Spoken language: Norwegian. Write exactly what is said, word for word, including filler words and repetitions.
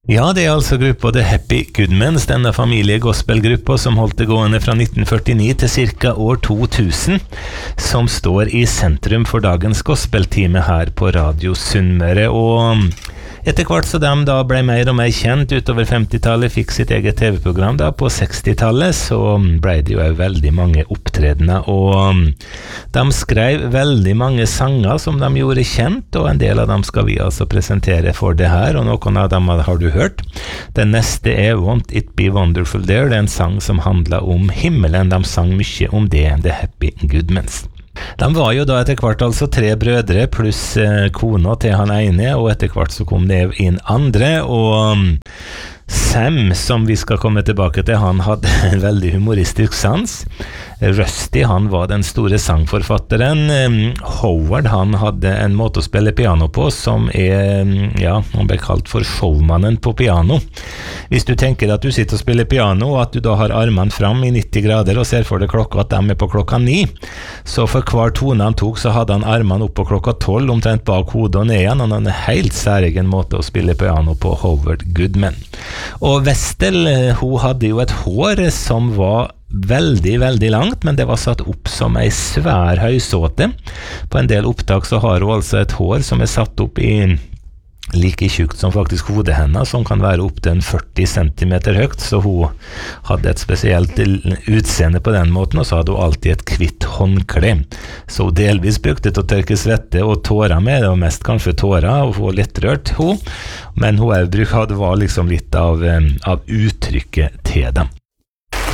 Ja, det er altså gruppa The Happy Goodmans, denne familiegospelgruppa som holdt det gående fra nitten førtini til cirka år to tusen, som står i sentrum for dagens gospeltime her på Radio Sunnmøre, og etter hvert så de da ble mer og mer kjent utover femtitallet, fikk sitt eget T V-program da på sekstitallet, så ble det jo veldig mange opptredener, og de skrev veldig mange sanger som de gjorde kjent, og en del av dem skal vi altså presentere for det her, og noen av dem har du hørt. Den neste er Won't It Be Wonderful There, det er en sang som handler om himmelen, de sang mye om det, The Happy Goodmans. De var jo da etter hvert altså tre brødre pluss eh, kona til han ene, og etter hvert så kom det inn andre, og um, Sam, som vi skal komme tilbake til, han hadde en veldig humoristisk sans. Rusty, han var den store sangforfatteren. Howard, han hadde en måte å spille piano på som er, ja, han ble kalt for showmannen på piano. Hvis du tenker at du sitter og spiller piano, og at du da har armene fram i nitti grader og ser for deg klokka at de er på klokka ni, så for hver tone han tok, så hadde han armene opp på klokka tolv, omtrent bak hodet og ned igjen. Han hadde en helt særegen måte å spille piano på, Howard Goodman. Og Vestel, hun hadde jo et hår som var veldig, veldig langt, men det var satt opp som ei svær høysåte. På en del opptak så har hun altså et hår som er satt opp i like tjukt som faktisk hodet hennes, som kan være opp til en førti centimeter høyt, så hun hadde et spesielt utseende på den måten, og så hadde hun alltid et kvitt håndkle. Så hun delvis brukte til å tørke svette og tårer med, det var mest kanskje tårer, og hun var lettrørt, hun, men hun hadde var liksom litt av, av uttrykket til dem.